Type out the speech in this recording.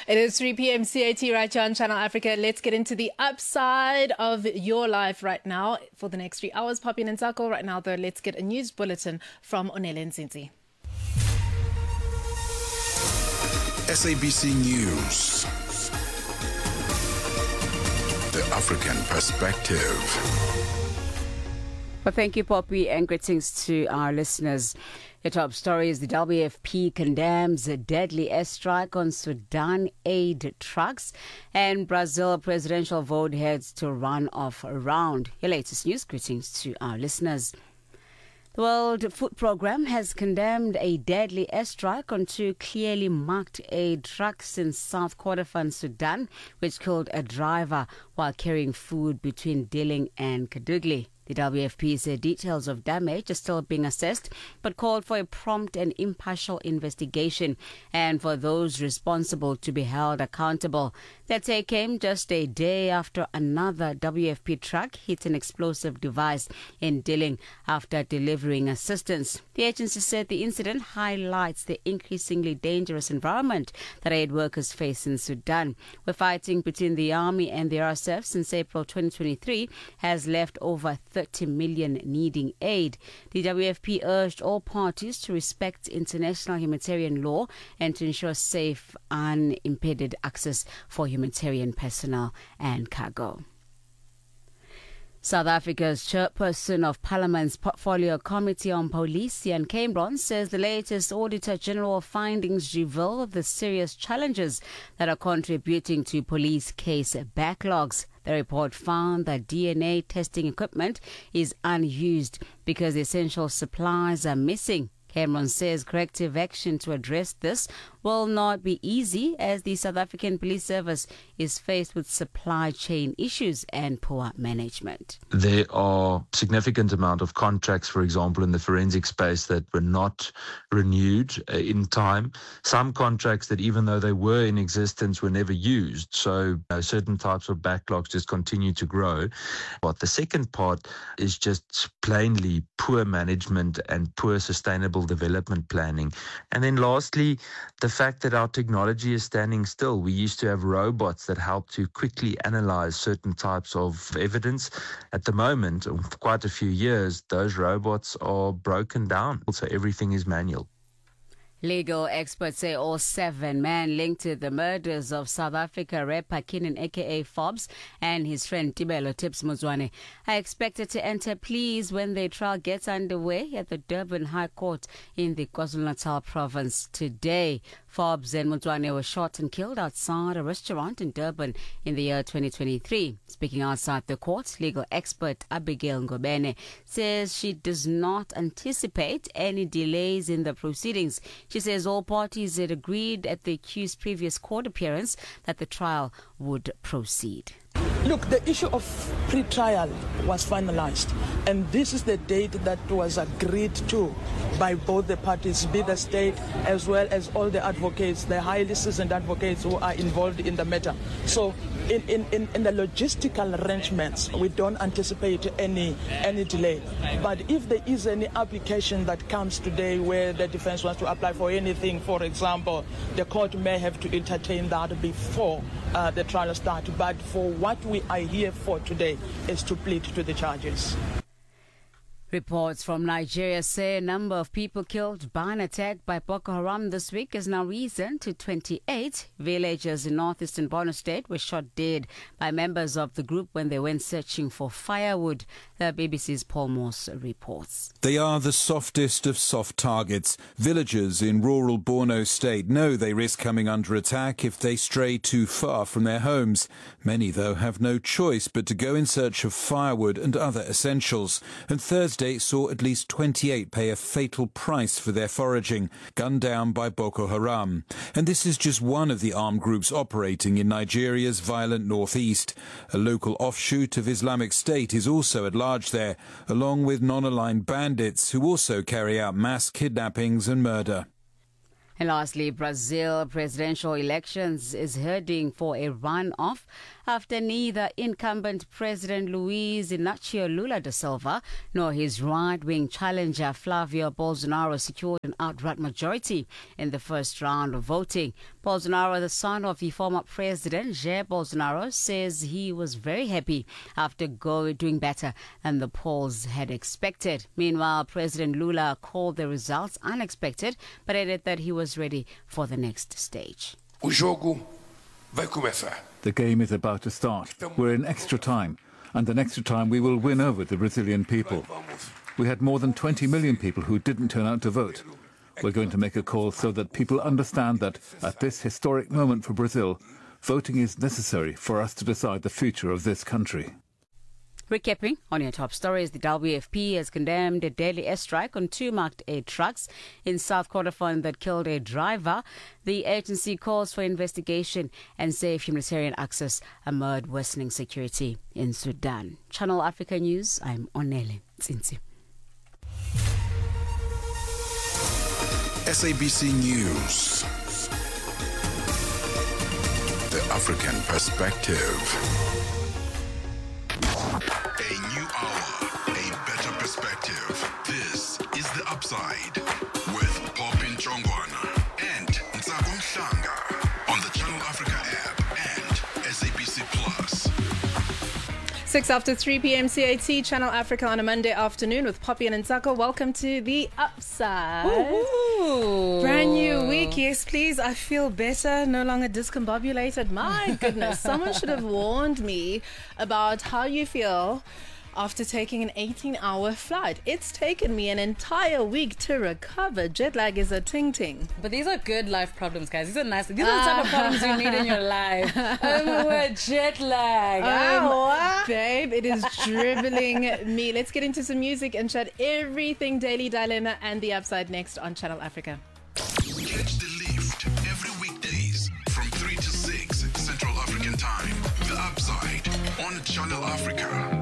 It is 3 p.m. CAT right here on Channel Africa. Let's get into the upside of your life right now for the next 3 hours. Poppy and Nsako. Right now, though, let's get a news bulletin from Onele Nzinzi. SABC News. The African Perspective. Well, thank you, Poppy, and greetings to our listeners. The top story is the WFP condemns a deadly airstrike on Sudan aid trucks, and Brazil presidential vote heads to runoff round. Your latest news, greetings to our listeners. The World Food Programme has condemned a deadly airstrike on two clearly marked aid trucks in South Kordofan, Sudan, which killed a driver while carrying food between Dilling and Kadugli. The WFP said details of damage are still being assessed, but called for a prompt and impartial investigation and for those responsible to be held accountable. The attack came just a day after another WFP truck hit an explosive device in Dilling after delivering assistance. The agency said the incident highlights the increasingly dangerous environment that aid workers face in Sudan, where fighting between the army and the RSF since April 2023 has left over 30 million needing aid. The WFP urged all parties to respect international humanitarian law and to ensure safe, unimpeded access for humanitarian personnel and cargo. South Africa's chairperson of Parliament's Portfolio Committee on Police, Ian Cameron, says the latest Auditor General findings reveal the serious challenges that are contributing to police case backlogs. The report found that DNA testing equipment is unused because essential supplies are missing. Cameron says corrective action to address this will not be easy as the South African Police Service is faced with supply chain issues and poor management. There are significant amount of contracts, for example, in the forensic space that were not renewed in time. Some contracts that even though they were in existence were never used. So certain types of backlogs just continue to grow. But the second part is just plainly poor management and poor sustainable development planning. And then lastly, the fact that our technology is standing still. We used to have robots that help to quickly analyze certain types of evidence. At the moment, for quite a few years, those robots are broken down. So everything is manual. Legal experts say all 7 men linked to the murders of South Africa rapper Keenan aka Forbes and his friend Tibelo Tips Muzwane are expected to enter pleas when their trial gets underway at the Durban High Court in the KwaZulu-Natal province today. Forbes and Muzwane were shot and killed outside a restaurant in Durban in the year 2023. Speaking outside the court, legal expert Abigail Ngobene says she does not anticipate any delays in the proceedings. She says all parties had agreed at the accused's previous court appearance that the trial would proceed. Look, the issue of pre-trial was finalized, and this is the date that was agreed to by both the parties, be the state as well as all the advocates, the highly seasoned advocates who are involved in the matter. So in the logistical arrangements, we don't anticipate any delay. But if there is any application that comes today where the defense wants to apply for anything, for example, the court may have to entertain that before the trial starts. But for what we are here for today is to plead to the charges. Reports from Nigeria say a number of people killed by an attack by Boko Haram this week has now risen to 28. Villagers in northeastern Borno State were shot dead by members of the group when they went searching for firewood. The BBC's Paul Morse reports. They are the softest of soft targets. Villagers in rural Borno State know they risk coming under attack if they stray too far from their homes. Many, though, have no choice but to go in search of firewood and other essentials. And Thursday saw at least 28 pay a fatal price for their foraging, gunned down by Boko Haram. And this is just one of the armed groups operating in Nigeria's violent northeast. A local offshoot of Islamic State is also at large there, along with non-aligned bandits who also carry out mass kidnappings and murder. And lastly, Brazil presidential elections is heading for a runoff after neither incumbent President Luiz Inácio Lula da Silva nor his right-wing challenger Flavio Bolsonaro secured an outright majority in the first round of voting. Bolsonaro, the son of the former president Jair Bolsonaro, says he was very happy after doing better than the polls had expected. Meanwhile, President Lula called the results unexpected, but added that he was ready for the next stage. O jogo vai começar. The game is about to start. We're in extra time, and in extra time we will win over the Brazilian people. We had more than 20 million people who didn't turn out to vote. We're going to make a call so that people understand that at this historic moment for Brazil, voting is necessary for us to decide the future of this country. Recapping on your top stories, the WFP has condemned a deadly airstrike on 2 marked air trucks in South Kordofan that killed a driver. The agency calls for investigation and safe humanitarian access amid worsening security in Sudan. Channel Africa News, I'm Onele Tsinsi. SABC News. The African Perspective. A new hour, a better perspective. This is The Upside with Popin Chongwana and Ntsako Mhlanga on the Channel Africa app and SABC Plus. 6 after 3 p.m. CAT, Channel Africa on a Monday afternoon with Poppy and Ntsako. Welcome to The Upside. Ooh. Brand new week. Yes, please. I feel better. No longer discombobulated. My goodness. Someone should have warned me about how you feel after taking an 18-hour flight. It's taken me an entire week to recover. Jet lag is a ting-ting. But these are good life problems, guys. These are nice. These are the type of problems you need in your life. We're jet lag. Babe, it is dribbling me. Let's get into some music and chat everything Daily Dilemma and The Upside next on Channel Africa. Catch the lift every weekdays from 3 to 6 Central African Time. The Upside on Channel Africa.